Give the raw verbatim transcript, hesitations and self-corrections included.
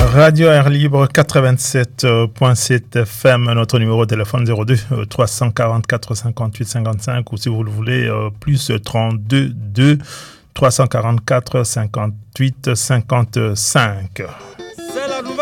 Radio Air Libre quatre-vingt-sept virgule sept F M, notre numéro de téléphone zéro deux trois cent quarante-quatre cinquante-huit cinquante-cinq ou si vous le voulez, euh, plus trente-deux deux trois cent quarante-quatre cinquante-huit cinquante-cinq.